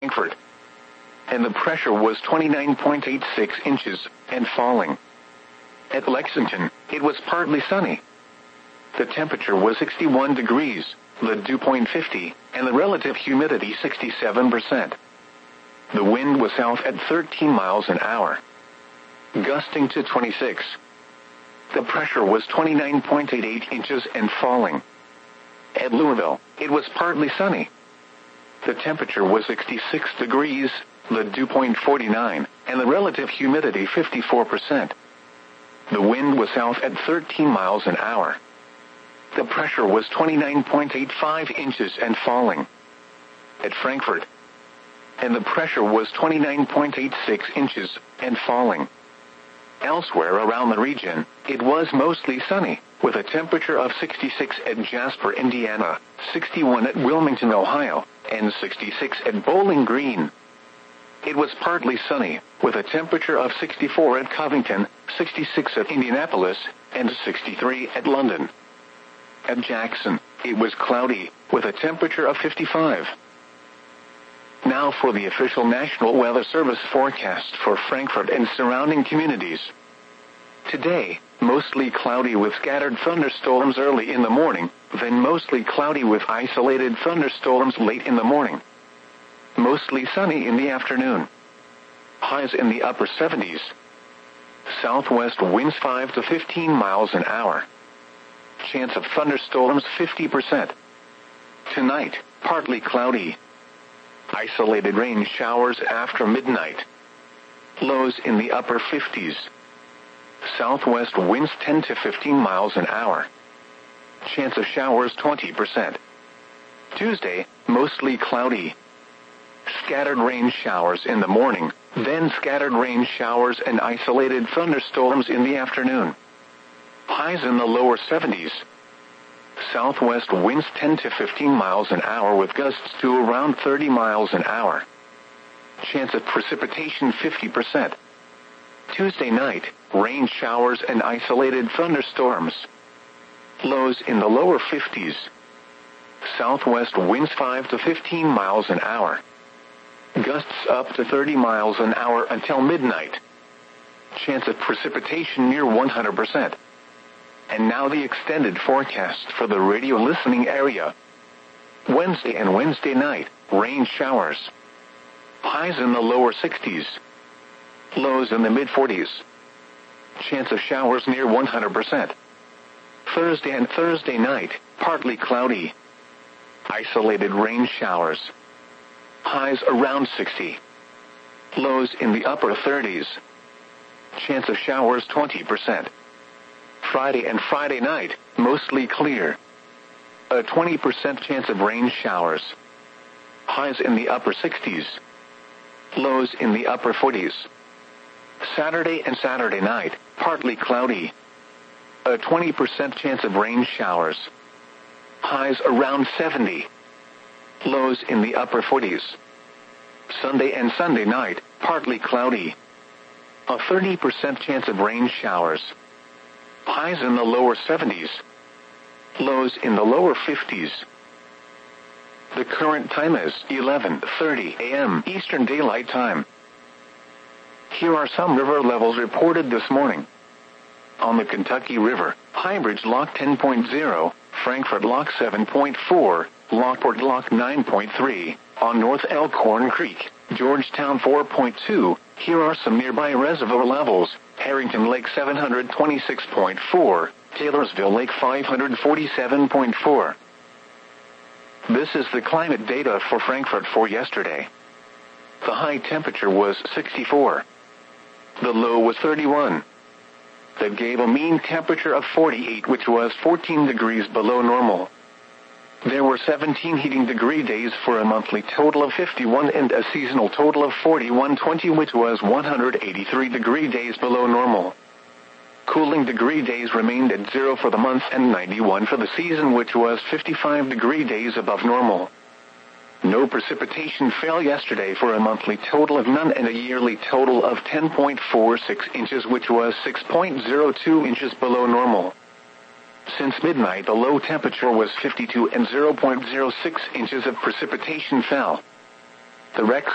Frankfurt, and the pressure was 29.86 inches and falling. At Lexington, it was partly sunny. The temperature was 61 degrees, the dew point 50, and the relative humidity 67%. The wind was south at 13 miles an hour, gusting to 26. The pressure was 29.88 inches and falling. At Louisville, it was partly sunny. The temperature was 66 degrees, the dew point 49, and the relative humidity 54%. The wind was south at 13 miles an hour. The pressure was 29.85 inches and falling. At Frankfurt, and the pressure was 29.86 inches and falling. Elsewhere around the region, it was mostly sunny, with a temperature of 66 at Jasper, Indiana, 61 at Wilmington, Ohio, and 66 at Bowling Green. It was partly sunny, with a temperature of 64 at Covington, 66 at Indianapolis, and 63 at London. At Jackson, it was cloudy, with a temperature of 55. Now for the official National Weather Service forecast for Frankfurt and surrounding communities. Today, mostly cloudy with scattered thunderstorms early in the morning, then mostly cloudy with isolated thunderstorms late in the morning. Mostly sunny in the afternoon. Highs in the upper 70s. Southwest winds 5 to 15 miles an hour. Chance of thunderstorms 50%. Tonight, partly cloudy. Isolated rain showers after midnight. Lows in the upper 50s. Southwest winds 10 to 15 miles an hour. Chance of showers 20%. Tuesday, mostly cloudy. Scattered rain showers in the morning, then scattered rain showers and isolated thunderstorms in the afternoon. Highs in the lower 70s. Southwest winds 10 to 15 miles an hour with gusts to around 30 miles an hour. Chance of precipitation 50%. Tuesday night, rain showers and isolated thunderstorms. Lows in the lower 50s. Southwest winds 5 to 15 miles an hour. Gusts up to 30 miles an hour until midnight. Chance of precipitation near 100%. And now the extended forecast for the radio listening area. Wednesday and Wednesday night, rain showers. Highs in the lower 60s. Lows in the mid-40s. Chance of showers near 100%. Thursday and Thursday night, partly cloudy. Isolated rain showers. Highs around 60. Lows in the upper 30s. Chance of showers 20%. Friday and Friday night, mostly clear. A 20% chance of rain showers. Highs in the upper 60s. Lows in the upper 40s. Saturday and Saturday night, partly cloudy. A 20% chance of rain showers. Highs around 70. Lows in the upper 40s. Sunday and Sunday night, partly cloudy. A 30% chance of rain showers. Highs in the lower 70s. Lows in the lower 50s. The current time is 11:30 a.m. Eastern Daylight Time. Here are some river levels reported this morning. On the Kentucky River, Highbridge Lock 10.0, Frankfurt Lock 7.4, Lockport Lock 9.3, on North Elkhorn Creek, Georgetown 4.2. Here are some nearby reservoir levels. Harrington Lake 726.4, Taylorsville Lake 547.4. This is the climate data for Frankfurt for yesterday. The high temperature was 64. The low was 31. That gave a mean temperature of 48, which was 14 degrees below normal. There were 17 heating degree days for a monthly total of 51 and a seasonal total of 41.20, which was 183 degree days below normal. Cooling degree days remained at 0 for the month and 91 for the season, which was 55 degree days above normal. No precipitation fell yesterday for a monthly total of none and a yearly total of 10.46 inches, which was 6.02 inches below normal. Since midnight, the low temperature was 52 and 0.06 inches of precipitation fell. The record